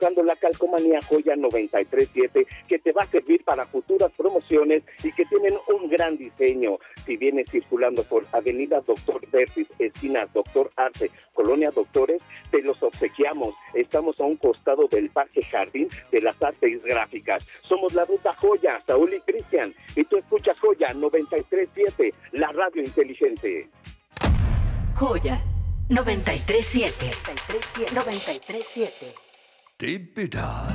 buscando la calcomanía Joya 937, que te va a servir para futuras promociones y que tienen un gran diseño. Si vienes circulando por Avenida Doctor Vertis, esquina Doctor Arce, Colonia Doctores, te los obsequiamos. Estamos a un costado del Parque Jardín de las Artes Gráficas. Somos la Ruta Joya, Saúl y Cristian, y tú escuchas Joya 937, la radio inteligente. Joya 937. 937. Deep